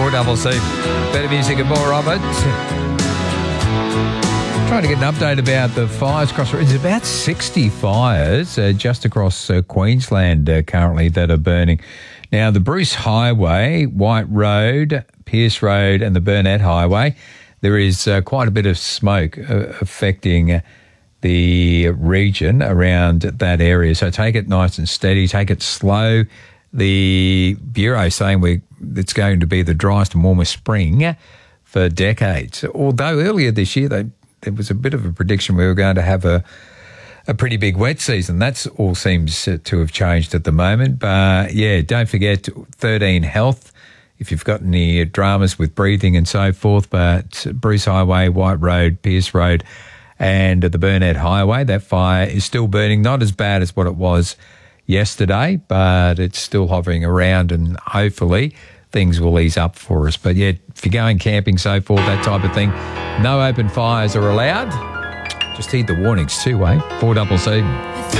4CC. Better music and more of it. Trying to get an update about the fires across. It's about 60 fires just across Queensland currently that are burning. Now, the Bruce Highway, White Road, Pierce Road and the Burnett Highway, there is quite a bit of smoke affecting the region around that area. So take it nice and steady, take it slow. The Bureau is saying it's going to be the driest and warmest spring for decades. Although earlier this year there was a bit of a prediction we were going to have a pretty big wet season. That all seems to have changed at the moment. But, yeah, don't forget 13 Health if you've got any dramas with breathing and so forth. But Bruce Highway, White Road, Pierce Road and the Burnett Highway, that fire is still burning. Not as bad as what it was yesterday, but it's still hovering around and hopefully things will ease up for us. But, yeah, if you're going camping, so forth, that type of thing, no open fires are allowed. Just heed the warnings too, 4CC.